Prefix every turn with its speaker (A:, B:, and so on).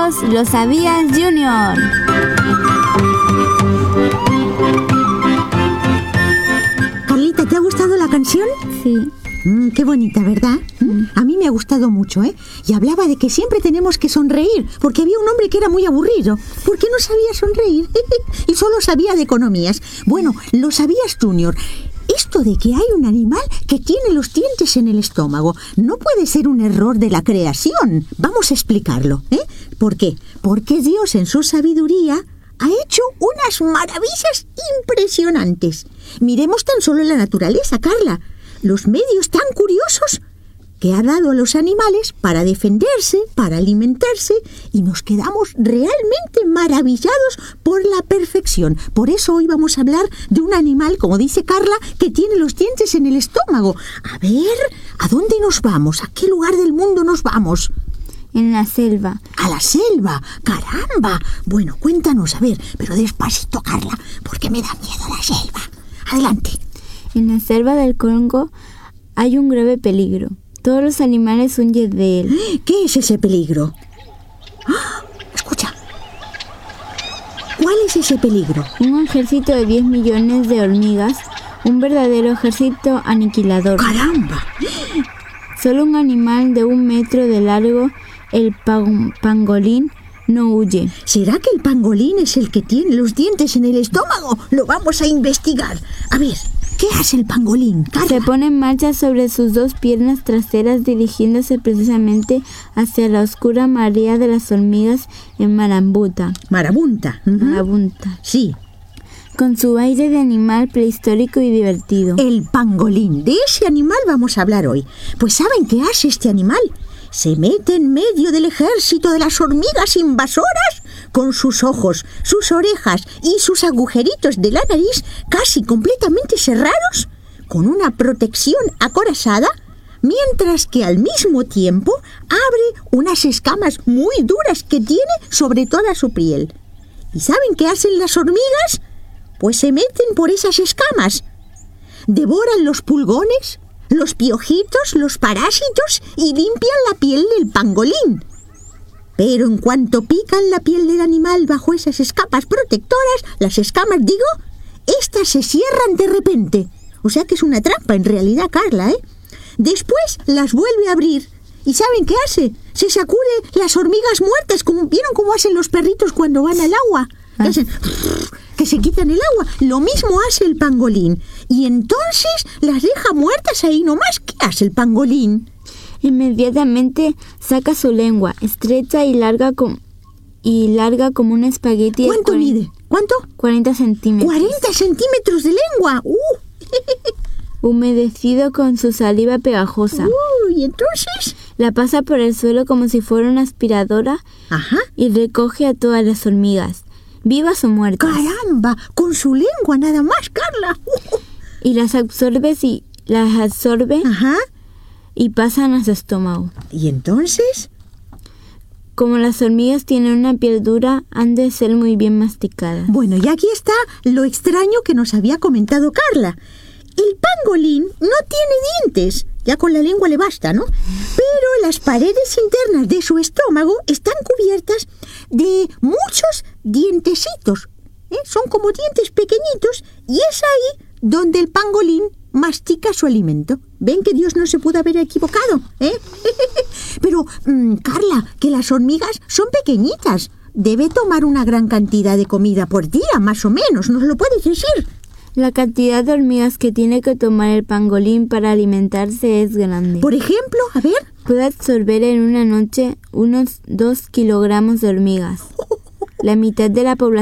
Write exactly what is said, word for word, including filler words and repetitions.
A: todos, ¿lo sabías, Junior?
B: Carlita, ¿te ha gustado la canción?
A: Sí.
B: Mm, qué bonita, ¿verdad? Mm. A mí me ha gustado mucho, ¿eh? Y hablaba de que siempre tenemos que sonreír, porque había un hombre que era muy aburrido, porque no sabía sonreír y solo sabía de economías. Bueno, ¿lo sabías, Junior? Esto de que hay un animal que tiene los dientes en el estómago no puede ser un error de la creación. Vamos a explicarlo, ¿eh? ¿Por qué? Porque Dios en su sabiduría ha hecho unas maravillas impresionantes. Miremos tan solo la naturaleza, Carla. Los medios tan curiosos que ha dado a los animales para defenderse, para alimentarse, y nos quedamos realmente maravillados por la perfección. Por eso hoy vamos a hablar de un animal, como dice Carla, que tiene los dientes en el estómago. A ver, ¿a dónde nos vamos? ¿A qué lugar del mundo nos vamos?
A: En la selva.
B: ¡A la selva! ¡Caramba! Bueno, cuéntanos, a ver, pero despacito, Carla, porque me da miedo la selva. Adelante.
A: En la selva del Congo hay un grave peligro. Todos los animales huyen de él.
B: ¿Qué es ese peligro? ¡Ah! Escucha. ¿Cuál es ese peligro?
A: Un ejército de diez millones de hormigas, un verdadero ejército aniquilador.
B: ¡Caramba!
A: Solo un animal de un metro de largo, el pan- pangolín, no huye.
B: ¿Será que el pangolín es el que tiene los dientes en el estómago? Lo vamos a investigar. A ver, ¿qué hace el pangolín, Carla?
A: Se pone en marcha sobre sus dos piernas traseras, dirigiéndose precisamente hacia la oscura marea de las hormigas en Marabunta.
B: Marabunta. Uh-huh.
A: Marabunta.
B: Sí.
A: Con su aire de animal prehistórico y divertido.
B: El pangolín. De ese animal vamos a hablar hoy. Pues ¿saben qué hace este animal? Se mete en medio del ejército de las hormigas invasoras con sus ojos, sus orejas y sus agujeritos de la nariz casi completamente cerrados, con una protección acorazada, mientras que al mismo tiempo abre unas escamas muy duras que tiene sobre toda su piel. ¿Y saben qué hacen las hormigas? Pues se meten por esas escamas. Devoran los pulgones, los piojitos, los parásitos y limpian la piel del pangolín. Pero en cuanto pican la piel del animal bajo esas escamas protectoras, las escamas, digo, estas se cierran de repente. O sea que es una trampa en realidad, Carla, ¿eh? Después las vuelve a abrir. ¿Y saben qué hace? Se sacude las hormigas muertas, como ¿vieron cómo hacen los perritos cuando van al agua? Que hacen, que se quitan el agua. Lo mismo hace el pangolín. Y entonces las deja muertas ahí nomás. ¿Qué hace el pangolín?
A: Inmediatamente saca su lengua, estrecha y larga, com- y larga como un espagueti.
B: ¿Cuánto
A: cuarenta,
B: mide? ¿Cuánto?
A: cuarenta centímetros.
B: cuarenta centímetros de lengua. Uh.
A: Humedecido con su saliva pegajosa.
B: Uh, ¿y entonces?
A: La pasa por el suelo como si fuera una aspiradora.
B: Ajá.
A: Y recoge a todas las hormigas, vivas o muertas.
B: ¡Caramba! Con su lengua nada más, Carla. Uh.
A: Y las absorbe y las absorbe.
B: Ajá.
A: Y pasan a su estómago.
B: ¿Y entonces?
A: Como las hormigas tienen una piel dura, han de ser muy bien masticadas.
B: Bueno, y aquí está lo extraño que nos había comentado Carla. El pangolín no tiene dientes. Ya con la lengua le basta, ¿no? Pero las paredes internas de su estómago están cubiertas de muchos dientecitos, ¿eh? Son como dientes pequeñitos y es ahí donde el pangolín mastica su alimento. ¿Ven que Dios no se pudo haber equivocado? ¿Eh? Pero, mmm, Carla, que las hormigas son pequeñitas. Debe tomar una gran cantidad de comida por día, más o menos. ¿Nos lo puedes decir?
A: La cantidad de hormigas que tiene que tomar el pangolín para alimentarse es grande.
B: Por ejemplo, a ver.
A: Puede absorber en una noche unos dos kilogramos de hormigas. La mitad de la población